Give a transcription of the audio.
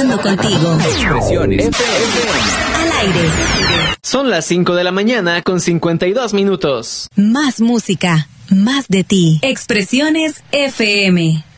Conectando contigo. Expresiones FM. Al aire. Son las 5 de la mañana con 52 minutos. Más música, más de ti. Expresiones FM.